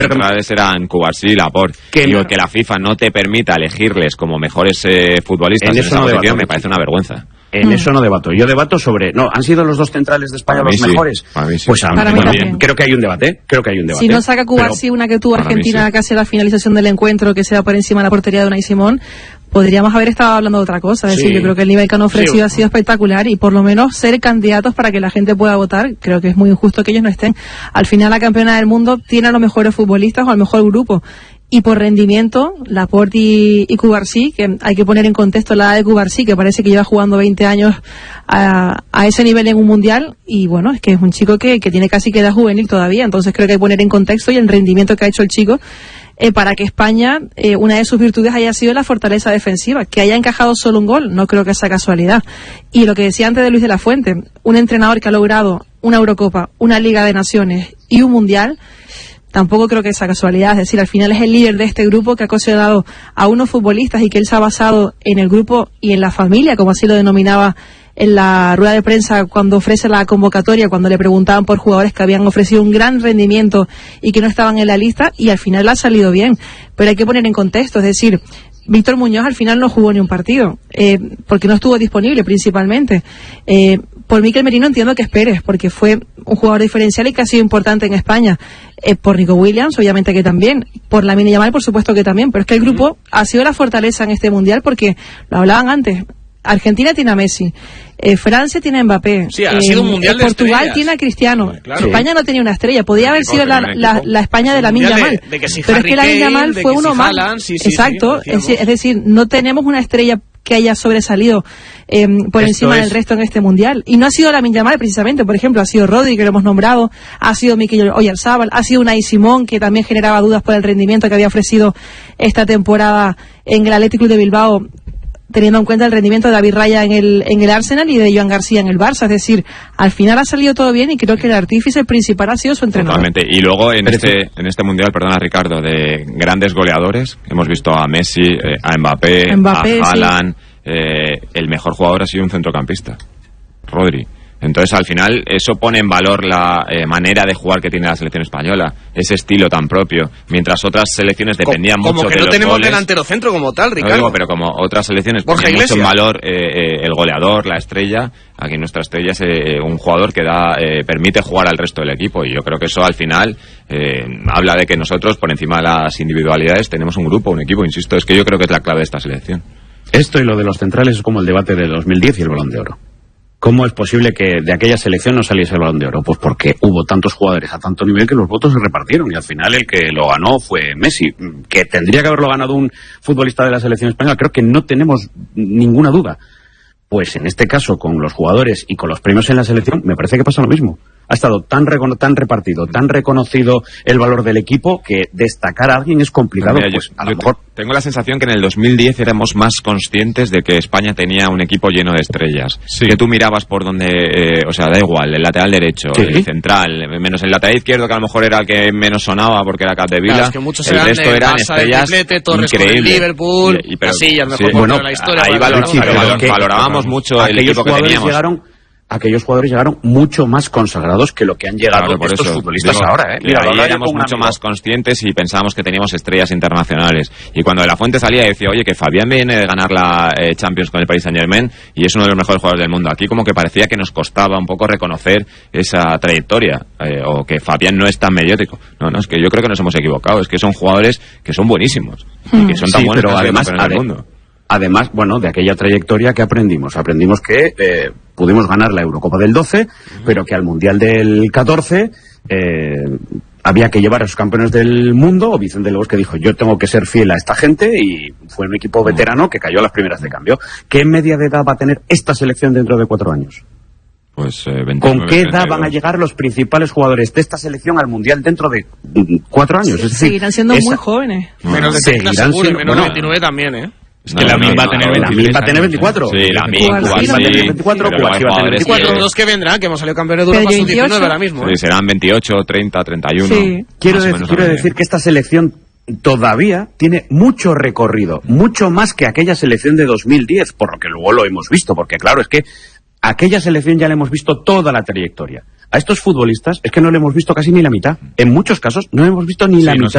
centrales eran Cubarsí y Laporte. Digo, que la FIFA no te permita elegirles como mejores futbolistas en esa posición me parece una vergüenza. En eso no debato. Yo debato sobre... No, ¿han sido los dos centrales de España los mejores? Para mí sí. Pues para mí también. Creo que hay un debate. Si no saca Cubarsí una que tuvo Argentina casi a la finalización del encuentro, que se da por encima de la portería de Unai Simón, podríamos haber estado hablando de otra cosa. Es decir, yo creo que el nivel que han ofrecido ha sido espectacular y por lo menos ser candidatos para que la gente pueda votar, creo que es muy injusto que ellos no estén. Al final la campeona del mundo tiene a los mejores futbolistas o al mejor grupo. Y por rendimiento, Laporte y Cubarsí, que hay que poner en contexto la edad de Cubarsí, que parece que lleva jugando 20 años a ese nivel en un mundial, y bueno, es que es un chico que tiene casi que edad juvenil todavía, entonces creo que hay que poner en contexto y el rendimiento que ha hecho el chico para que España, una de sus virtudes haya sido la fortaleza defensiva, que haya encajado solo un gol, no creo que sea casualidad. Y lo que decía antes de Luis de la Fuente, un entrenador que ha logrado una Eurocopa, una Liga de Naciones y un Mundial, tampoco creo que sea casualidad. Es decir, al final es el líder de este grupo que ha considerado a unos futbolistas y que él se ha basado en el grupo y en la familia, como así lo denominaba en la rueda de prensa cuando ofrece la convocatoria, cuando le preguntaban por jugadores que habían ofrecido un gran rendimiento y que no estaban en la lista, y al final ha salido bien. Pero hay que poner en contexto, es decir, Víctor Muñoz al final no jugó ni un partido, porque no estuvo disponible principalmente. Por Mikel Merino entiendo que esperes, porque fue un jugador diferencial y que ha sido importante en España. Por Nico Williams, obviamente que también. Por Lamine Yamal, por supuesto que también. Pero es que el grupo ha sido la fortaleza en este Mundial, porque lo hablaban antes. Argentina tiene a Messi, Francia tiene a Mbappé, sí, ha sido un mundial de Portugal estrellas. Tiene a Cristiano, claro. España no tenía una estrella, podía haber sido la España de Lamine Yamal, pero es que Lamine Yamal fue uno más. Exacto, es decir, no tenemos una estrella que haya sobresalido por encima del resto en este mundial, y no ha sido Lamine Yamal precisamente, por ejemplo, ha sido Rodri, que lo hemos nombrado, ha sido Mikel Oyarzabal, ha sido Unai Simón, que también generaba dudas por el rendimiento que había ofrecido esta temporada en el Athletic Club de Bilbao, teniendo en cuenta el rendimiento de David Raya en el Arsenal y de Joan García en el Barça. Es decir, al final ha salido todo bien y creo que el artífice principal ha sido su entrenador. Totalmente. Y luego en este mundial, perdona Ricardo, de grandes goleadores, hemos visto a Messi, a Mbappé, a Haaland, el mejor jugador ha sido un centrocampista, Rodri. Entonces, al final, eso pone en valor la manera de jugar que tiene la selección española, ese estilo tan propio, mientras otras selecciones dependían mucho de los goles. Como que no tenemos delantero centro como tal, Ricardo. No digo, pero como otras selecciones ponen mucho en valor el goleador, la estrella, aquí nuestra estrella es un jugador que permite jugar al resto del equipo, y yo creo que eso al final habla de que nosotros, por encima de las individualidades, tenemos un grupo, un equipo, insisto, es que yo creo que es la clave de esta selección. Esto y lo de los centrales es como el debate de 2010 y el Balón de Oro. ¿Cómo es posible que de aquella selección no saliese el Balón de Oro? Pues porque hubo tantos jugadores a tanto nivel que los votos se repartieron y al final el que lo ganó fue Messi, que tendría que haberlo ganado un futbolista de la selección española, creo que no tenemos ninguna duda. Pues en este caso, con los jugadores y con los premios en la selección, me parece que pasa lo mismo. Ha estado tan repartido, tan reconocido el valor del equipo, que destacar a alguien es complicado. Mira, pues, a lo mejor tengo la sensación que en el 2010 éramos más conscientes de que España tenía un equipo lleno de estrellas. Sí. Que tú mirabas por donde, da igual, el lateral derecho, el central, menos el lateral izquierdo, que a lo mejor era el que menos sonaba porque era Capdevila. Claro, es que muchos el resto eran estrellas increíbles. Liverpool, Casillas, mejor portero de la historia. Ahí valorábamos mucho el equipo que teníamos. Aquellos jugadores llegaron mucho más consagrados que lo que han llegado estos futbolistas ahora. Mira, ahí éramos mucho más conscientes y pensábamos que teníamos estrellas internacionales. Y cuando De la Fuente salía decía, oye, que Fabián viene de ganar la Champions con el Paris Saint-Germain y es uno de los mejores jugadores del mundo. Aquí como que parecía que nos costaba un poco reconocer esa trayectoria, o que Fabián no es tan mediático. No, es que yo creo que nos hemos equivocado. Es que son jugadores que son buenísimos y que son tan buenos, pero además del mundo. Además, de aquella trayectoria que aprendimos que pudimos ganar la Eurocopa del 12, pero que al Mundial del 14 había que llevar a los campeones del mundo, o Vicente Lobos que dijo, yo tengo que ser fiel a esta gente, y fue un equipo veterano que cayó a las primeras de cambio. ¿Qué media de edad va a tener esta selección dentro de 4 años? Pues 29, ¿Con qué edad van a llegar los principales jugadores de esta selección al Mundial dentro de 4 años? Es decir, seguirán siendo muy jóvenes. Menos de 30 seguro, menos de 29 también, ¿eh? Es que Lamine va a tener 23. Va a tener 24. Sí, Lamine va a tener 24. Y los que vendrán, que hemos salido campeones de Europa, son 19 ahora mismo. Sí, serán 28, 30, 31. Sí. Quiero decir que esta selección todavía tiene mucho recorrido, mucho más que aquella selección de 2010, por lo que luego lo hemos visto, porque claro, es que aquella selección ya le hemos visto toda la trayectoria. A estos futbolistas es que no le hemos visto casi ni la mitad. En muchos casos no hemos visto ni la mitad.